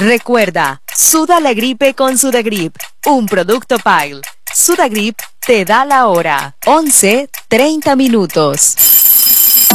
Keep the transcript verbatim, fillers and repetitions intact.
Recuerda, suda la gripe con Sudagrip, un producto Pile. Sudagrip te da la hora, once treinta minutos.